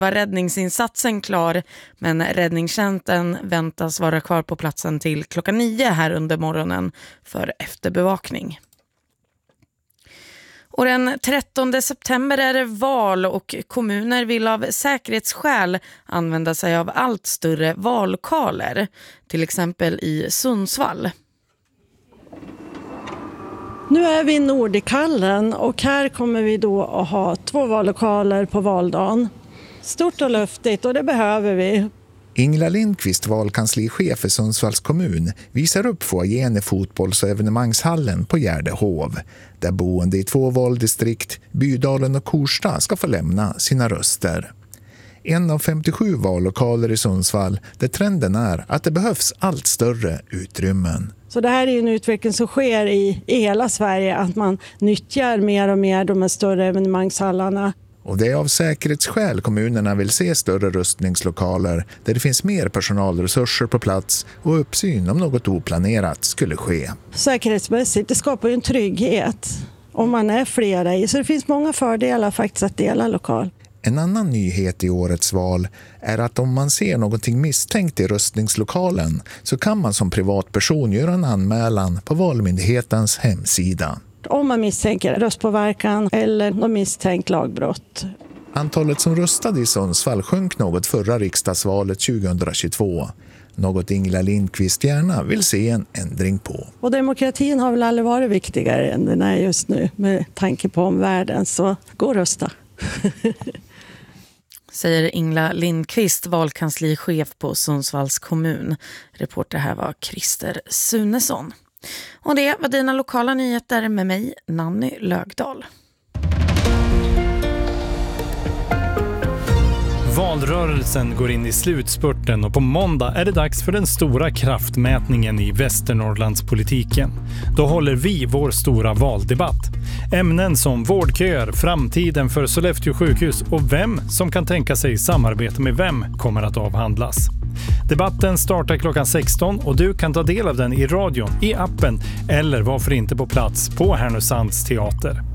Var räddningsinsatsen klar, men räddningstjänsten väntas vara kvar på platsen till klockan 9 här under morgonen för efterbevakning. Och den 13 september är det val och kommuner vill av säkerhetsskäl använda sig av allt större vallokaler, till exempel i Sundsvall. Nu är vi i Nordikallen och här kommer vi då att ha 2 vallokaler på valdagen. Stort och luftigt och det behöver vi. Ingela Lindqvist, valkanslichef för Sundsvalls kommun, visar upp foajén i fotbolls- och evenemangshallen på Gärdehov, där boende i 2 valdistrikt, Bydalen och Korsta, ska få lämna sina röster. En av 57 vallokaler i Sundsvall, där trenden är att det behövs allt större utrymmen. Så det här är en utveckling som sker i hela Sverige, att man nyttjar mer och mer de här större evenemangshallarna. Och det är av säkerhetsskäl kommunerna vill se större röstningslokaler där det finns mer personalresurser på plats och uppsyn om något oplanerat skulle ske. Säkerhetsmässigt, det skapar ju en trygghet om man är flera i, så det finns många fördelar faktiskt att dela lokal. En annan nyhet i årets val är att om man ser någonting misstänkt i röstningslokalen så kan man som privatperson göra en anmälan på Valmyndighetens hemsida. Om man misstänker röstpåverkan eller något misstänkt lagbrott. Antalet som röstade i Sundsvall sjönk något förra riksdagsvalet 2022. Något Ingela Lindqvist gärna vill se en ändring på. Och demokratin har väl aldrig varit viktigare än den är just nu med tanke på omvärlden, så gå och rösta. Säger Ingela Lindqvist, valkanslichef på Sundsvalls kommun. Reporter här var Christer Sunesson. Och det var dina lokala nyheter med mig, Nanny Lögdahl. Valrörelsen går in i slutspurten och på måndag är det dags för den stora kraftmätningen i Västernorrlandspolitiken. Då håller vi vår stora valdebatt. Ämnen som vårdköer, framtiden för Sollefteå sjukhus och vem som kan tänka sig samarbeta med vem kommer att avhandlas. Debatten startar klockan 16 och du kan ta del av den i radion, i appen eller varför inte på plats på Härnösands teater.